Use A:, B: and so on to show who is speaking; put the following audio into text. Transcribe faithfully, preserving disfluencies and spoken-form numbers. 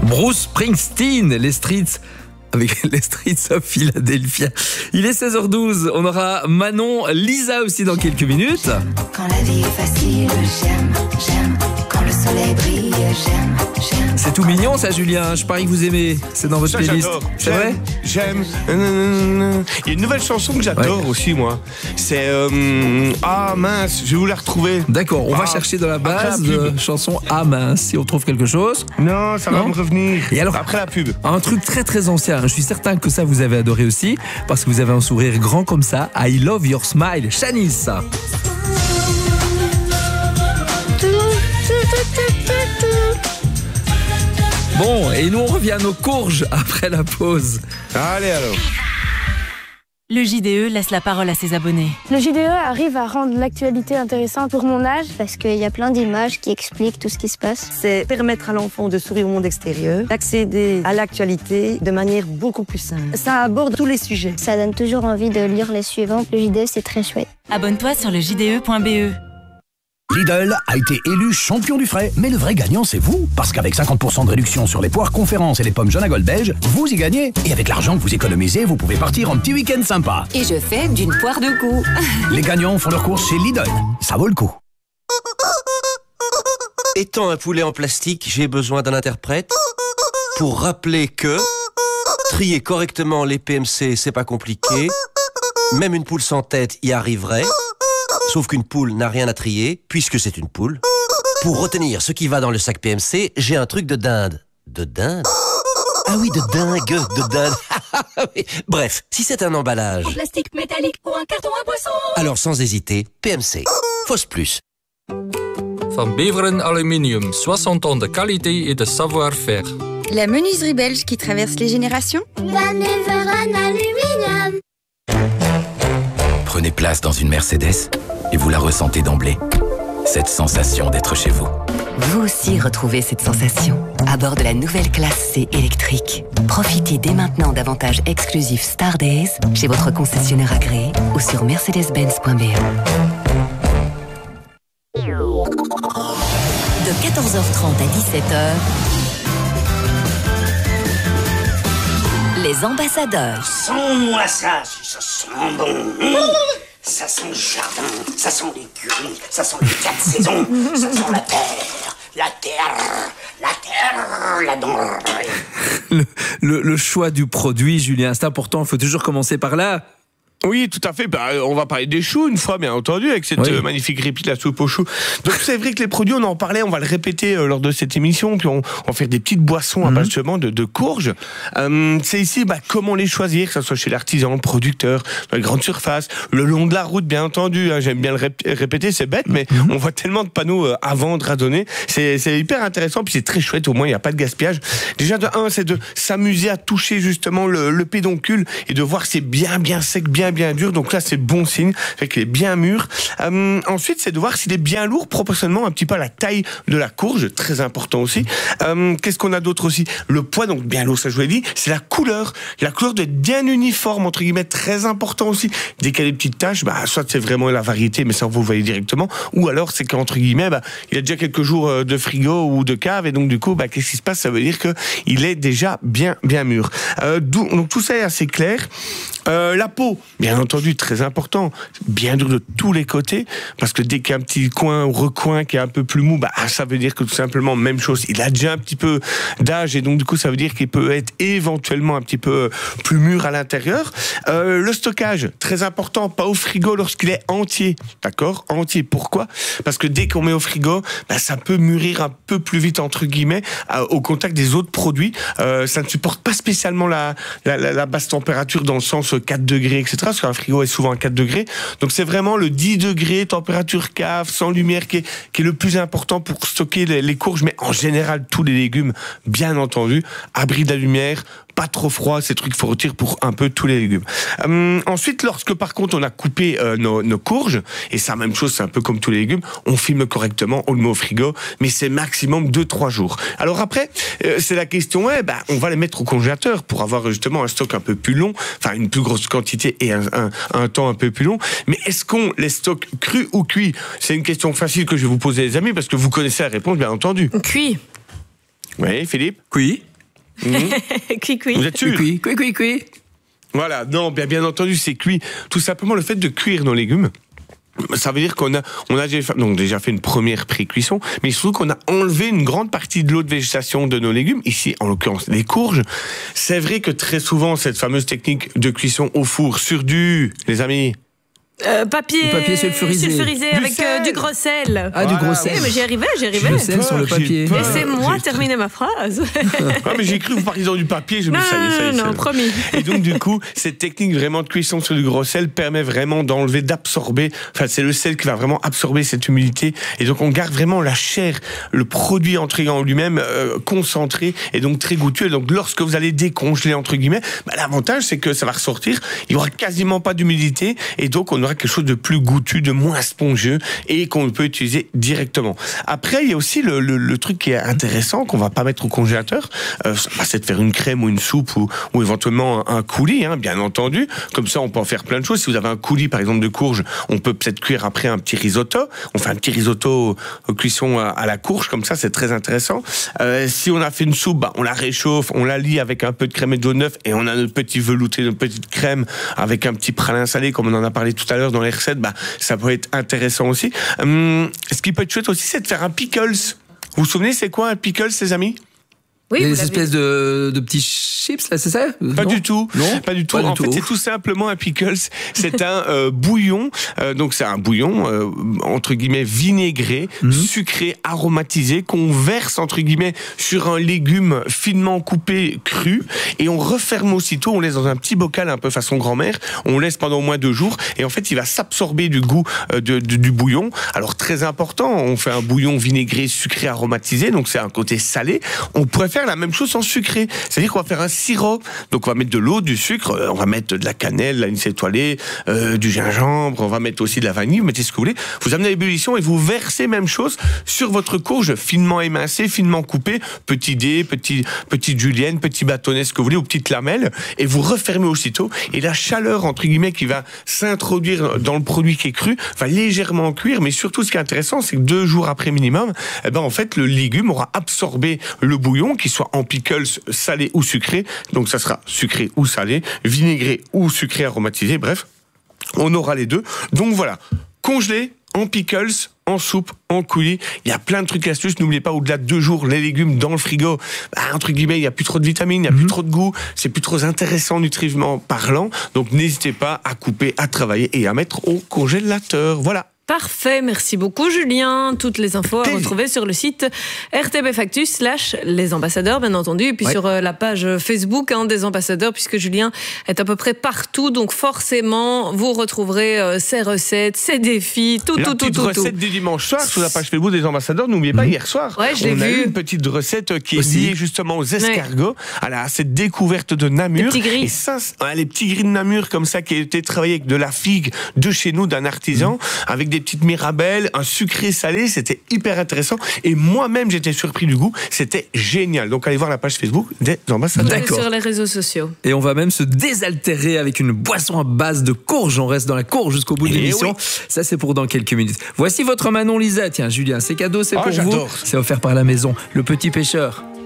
A: Bruce Springsteen, les streets avec les Streets of Philadelphia. Il est seize heures douze, on aura Manon, Lisa aussi dans quelques minutes.
B: Quand la vie est facile, j'aime, j'aime. Quand le soleil brille, j'aime, j'aime.
A: C'est tout mignon ça, Julien, je parie que vous aimez. C'est dans votre
C: Ça,
A: playlist.
C: j'adore.
A: C'est vrai?
C: J'aime. Il y a une nouvelle chanson que j'adore
A: Ouais.
C: aussi, moi. C'est... euh, Ah mince, je vais vous la retrouver.
A: D'accord, on va
C: Ah,
A: chercher dans la
C: après
A: base
C: la
A: de
C: pub.
A: chanson Ah mince, si on trouve quelque chose.
C: Non, ça va
A: Non.
C: me revenir.
A: Et alors
C: Après la pub.
A: Un truc très très ancien, je suis certain que ça vous avez adoré aussi, parce que vous avez un sourire grand comme ça. I love your smile, Shanice. Bon, et nous on revient à nos courges après la pause.
C: Allez alors.
D: Le J D E laisse la parole à ses abonnés.
E: Le J D E arrive à rendre l'actualité intéressante pour mon âge.
F: Parce qu'il y a plein d'images qui expliquent tout ce qui se passe.
G: C'est permettre à l'enfant de sourire au monde extérieur, d'accéder à l'actualité de manière beaucoup plus simple. Ça aborde tous les sujets.
F: Ça donne toujours envie de lire les suivants. Le J D E, c'est très chouette.
D: Abonne-toi sur le j d e point b e.
H: Lidl a été élu champion du frais, mais le vrai gagnant c'est vous, parce qu'avec cinquante pour cent de réduction sur les poires conférences et les pommes Jeanne à Gold belge, vous y gagnez. Et avec l'argent que vous économisez, vous pouvez partir en petit week-end sympa.
B: Et je fais d'une poire deux coups.
H: Les gagnants font leurs courses chez Lidl, ça vaut le coup.
I: Étant un poulet en plastique, j'ai besoin d'un interprète pour rappeler que trier correctement les P M C, c'est pas compliqué. Même une poule sans tête y arriverait. Sauf qu'une poule n'a rien à trier, puisque c'est une poule. Pour retenir ce qui va dans le sac P M C, j'ai un truc de dinde. De dinde? Ah oui, de dingue, de dinde. Oui. Bref, si c'est un emballage...
B: En plastique métallique ou un carton à boisson.
I: Alors sans hésiter, P M C. Fausse plus.
J: Van Beveren Aluminium, soixante ans de qualité et de savoir-faire.
K: La menuiserie belge qui traverse les générations.
L: Van Beveren Aluminium.
M: Prenez place dans une Mercedes et vous la ressentez d'emblée. Cette sensation d'être chez vous.
N: Vous aussi retrouvez cette sensation à bord de la nouvelle classe C électrique. Profitez dès maintenant d'avantages exclusifs Star Days chez votre concessionnaire agréé ou sur mercedes benz point b e.
D: De quatorze heures trente à dix-sept heures, les ambassadeurs.
O: Sens-moi ça, ça sent bon. Ça sent le jardin, ça sent l'écurie, ça sent les quatre saisons, ça sent la terre, la terre, la terre, la dent.
A: Le, le, le choix du produit, Julien, c'est important, il faut toujours commencer par là.
C: Oui, tout à fait. Bah, on va parler des choux une fois, bien entendu, avec cette
A: Oui.
C: euh, magnifique répite, la soupe aux choux. Donc c'est vrai que les produits, on en parlait, on va le répéter euh, lors de cette émission, puis on, on va faire des petites boissons à base justement de, de courges. Euh, c'est ici bah, comment les choisir, que ce soit chez l'artisan, le producteur, dans les grandes surfaces, le long de la route, bien entendu. Hein, j'aime bien le rép- répéter, c'est bête, mais on voit tellement de panneaux euh, à vendre, à donner. C'est, c'est hyper intéressant, puis c'est très chouette, au moins il n'y a pas de gaspillage. Déjà de un, c'est de s'amuser à toucher justement le, le pédoncule et de voir que c'est bien bien sec, bien bien dur. Donc là c'est bon signe, fait qu'il est bien mûr. Euh, ensuite c'est de voir s'il est bien lourd proportionnellement un petit peu à la taille de la courge, très important aussi. Euh, qu'est-ce qu'on a d'autre aussi? Le poids, donc bien lourd, ça je vous l'ai dit. C'est la couleur, la couleur doit être bien uniforme entre guillemets, très important aussi. Dès qu'il y a des petites taches, bah soit c'est vraiment la variété, mais ça vous le voyez directement, ou alors c'est qu'entre guillemets bah, il a déjà quelques jours de frigo ou de cave, et donc du coup bah, qu'est-ce qui se passe? Ça veut dire que il est déjà bien bien mûr. Euh, donc tout ça est assez clair. Euh, la peau, bien entendu, très important, bien dur de tous les côtés, parce que dès qu'il y a un petit coin ou recoin qui est un peu plus mou, bah, ça veut dire que tout simplement, même chose, il a déjà un petit peu d'âge, et donc du coup ça veut dire qu'il peut être éventuellement un petit peu plus mûr à l'intérieur. Euh, le stockage, très important, pas au frigo lorsqu'il est entier, d'accord? Entier, pourquoi? Parce que dès qu'on met au frigo, bah, ça peut mûrir un peu plus vite, entre guillemets, euh, au contact des autres produits. Euh, ça ne supporte pas spécialement la, la, la, la basse température dans le sens quatre degrés, et cetera. Parce qu'un frigo est souvent à quatre degrés. Donc c'est vraiment le dix degrés, température cave, sans lumière, qui est, qui est le plus important pour stocker les, les courges, mais en général tous les légumes, bien entendu. Abri de la lumière, pas trop froid, ces trucs, il faut retirer pour un peu tous les légumes. Euh, ensuite, lorsque par contre on a coupé euh, nos, nos courges, et ça même chose, c'est un peu comme tous les légumes, on filme correctement, on le met au frigo, mais c'est maximum deux trois jours. Alors après, euh, c'est la question, ouais, bah, on va les mettre au congélateur pour avoir justement un stock un peu plus long, enfin une plus grosse quantité et un, un, un temps un peu plus long. Mais est-ce qu'on les stocke crus ou cuits? C'est une question facile que je vais vous poser, les amis, parce que vous connaissez la réponse, bien entendu.
D: Cuit.
C: Oui, Philippe?
A: Oui.
C: Mmh.
P: Cuit-cuit.
C: Vous êtes sûr?
A: Cuit, cuit, cuit, cuit.
C: Voilà, non, bien, bien entendu, c'est cuit. Tout simplement, le fait de cuire nos légumes, ça veut dire qu'on a, on a déjà, fait, donc déjà fait une première pré-cuisson, mais surtout qu'on a enlevé une grande partie de l'eau de végétation de nos légumes, ici en l'occurrence les courges. C'est vrai que très souvent, cette fameuse technique de cuisson au four sur du, les amis...
P: Euh, papier,
A: du papier sulfurisé,
P: sulfurisé avec euh, du gros sel.
A: Ah, voilà, du gros sel.
P: Oui, mais j'y arrivais, j'y arrivais.
A: Le sel sur le papier.
P: Laissez-moi terminer ma phrase.
C: Ah, mais j'ai cru que vous parliez du papier. Je
P: non,
C: me ça y est, ça y est,
P: non, non, promis.
C: Et donc, du coup, cette technique vraiment de cuisson sur du gros sel permet vraiment d'enlever, d'absorber. Enfin, c'est le sel qui va vraiment absorber cette humidité. Et donc, on garde vraiment la chair, le produit entre guillemets en lui-même euh, concentré et donc très goûteux. Et donc, lorsque vous allez décongeler entre guillemets, bah, l'avantage c'est que ça va ressortir. Il y aura quasiment pas d'humidité et donc on aura quelque chose de plus goûtu, de moins spongieux et qu'on peut utiliser directement. Après, il y a aussi le, le, le truc qui est intéressant qu'on va pas mettre au congélateur, euh, c'est de faire une crème ou une soupe ou, ou éventuellement un, un coulis, hein, bien entendu. Comme ça, on peut en faire plein de choses. Si vous avez un coulis, par exemple, de courge, on peut peut-être cuire après un petit risotto. On fait un petit risotto aux cuisson à, à la courge, comme ça, c'est très intéressant. Euh, si on a fait une soupe, bah, on la réchauffe, on la lie avec un peu de crème et de jaune d'œuf et on a notre petit velouté, notre petite crème avec un petit pralin salé, comme on en a parlé tout à l'heure dans les recettes. Bah, ça peut être intéressant aussi. Hum, ce qui peut être chouette aussi, c'est de faire un pickles. Vous vous souvenez, c'est quoi un pickles, les amis?
P: Oui,
A: des espèces de, de petits chips, là, c'est ça?
C: Pas
A: non
C: du tout.
A: Non,
C: pas du tout.
A: Pas
C: en
A: du
C: fait,
A: tout.
C: c'est tout simplement un pickles. C'est un euh, bouillon. Euh, donc, c'est un bouillon euh, entre guillemets vinaigré, mmh. sucré, aromatisé, qu'on verse entre guillemets sur un légume finement coupé, cru, et on referme aussitôt. On laisse dans un petit bocal un peu façon grand-mère. On laisse pendant au moins deux jours, et en fait, il va s'absorber du goût euh, de, de, du bouillon. Alors, très important. On fait un bouillon vinaigré, sucré, aromatisé. Donc, c'est un côté salé. On pourrait faire la même chose sans sucré. C'est-à-dire qu'on va faire un sirop. Donc on va mettre de l'eau, du sucre, on va mettre de la cannelle, l'anis étoilé, euh, du gingembre, on va mettre aussi de la vanille, vous mettez ce que vous voulez. Vous amenez à l'ébullition et vous versez même chose sur votre courge finement émincée, finement coupée, petit dé, petit, petite julienne, petit bâtonnet, ce que vous voulez, ou petite lamelle, et vous refermez aussitôt. Et la chaleur, entre guillemets, qui va s'introduire dans le produit qui est cru, va légèrement cuire, mais surtout ce qui est intéressant, c'est que deux jours après minimum, eh ben, en fait, le légume aura absorbé le bouillon, qu'il soit en pickles salé ou sucré, donc ça sera sucré ou salé, vinaigré ou sucré aromatisé, bref, on aura les deux. Donc voilà, congelé, en pickles, en soupe, en coulis, il y a plein de trucs et astuces. N'oubliez pas, au-delà de deux jours, les légumes dans le frigo, bah, entre guillemets, il n'y a plus trop de vitamines, il n'y a mmh. plus trop de goût, c'est plus trop intéressant nutritivement parlant, donc n'hésitez pas à couper, à travailler et à mettre au congélateur. Voilà.
P: Parfait, merci beaucoup Julien. Toutes les infos à retrouver sur le site R T B Factus slash les ambassadeurs, bien entendu, et puis ouais. sur euh, la page Facebook hein, des ambassadeurs, puisque Julien est à peu près partout, donc forcément vous retrouverez euh, ses recettes, ses défis, tout,
C: la
P: tout, tout, tout.
C: La petite recette du dimanche soir sur la page Facebook des ambassadeurs. N'oubliez pas, mmh. hier soir,
P: ouais, je l'ai
C: on
P: vu.
C: a eu une petite recette qui
P: Aussi.
C: est liée justement aux escargots, ouais. à, la, à cette découverte de Namur.
P: Les petits gris.
C: Et ça, ouais, les petits gris de Namur comme ça qui a été travaillé avec de la figue de chez nous, d'un artisan, mmh. avec des petites mirabelles, un sucré salé, c'était hyper intéressant et moi-même j'étais surpris du goût, c'était génial. Donc allez voir la page Facebook des ambassadeurs.
P: D'accord. Sur les réseaux sociaux.
A: Et on va même se désaltérer avec une boisson à base de courge. On reste dans la courge jusqu'au bout de l'émission. Oui. Ça c'est pour dans quelques minutes. Voici votre Manon Lisa. Tiens Julien, c'est cadeau, c'est oh, pour j'adore. Vous. C'est offert par la maison Le Petit Pêcheur.